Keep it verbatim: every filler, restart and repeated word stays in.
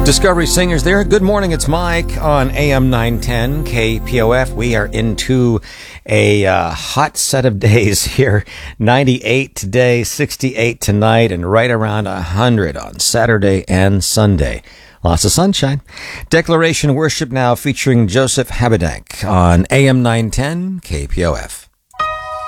Discovery Singers there. Good morning, it's Mike on A M nine ten K P O F. We are into a uh, hot set of days here. ninety-eight today, sixty-eight tonight, and right around one hundred on Saturday and Sunday. Lots of sunshine. Declaration Worship now featuring Joseph Habedank on A M nine ten K P O F.